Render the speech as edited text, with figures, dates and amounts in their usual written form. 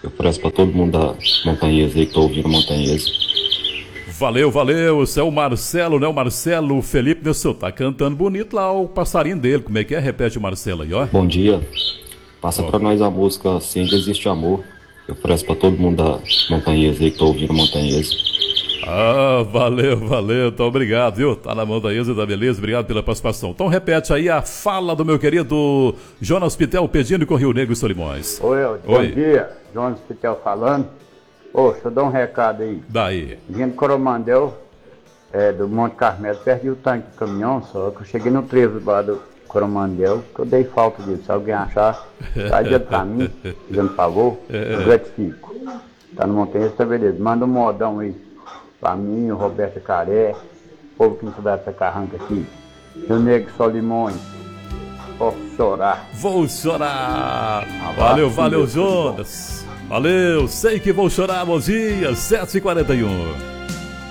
Eu presto pra todo mundo da Montanhesa aí que tá ouvindo Montanhesa. Valeu, valeu. Esse é o Marcelo, né? O Marcelo Felipe, meu senhor, tá cantando bonito lá o passarinho dele. Como é que é? Repete o Marcelo aí, ó. Bom dia. Passa pra nós a música Se Ainda Existe Amor. Eu presto pra todo mundo da Montanhesa aí que tá ouvindo Montanhesa. Ah, valeu, valeu. Então, obrigado, viu? Tá na Montanhesa da beleza. Obrigado pela participação. Então, repete aí a fala do meu querido Jonas Pitel, pedindo com Rio Negro e Solimões. Oi, bom dia. Jonas Pitel falando. Ô, deixa eu dar um recado aí. Daí. Vindo Coromandel, do Monte Carmelo, perdi o tanque do caminhão, só que eu cheguei no trevo lá do Coromandel, que eu dei falta disso. Se alguém achar, tá adiante pra mim, fazendo favor, eu gratifico. Tá no Montanha, tá beleza. Manda um modão aí pra mim, o Roberto Caré, o povo que não souber essa carranca aqui. Rio Negro Solimões, posso chorar. Vou chorar. Valeu, valeu, Jonas. Valeu, sei que vou chorar, bom dia, 7h41.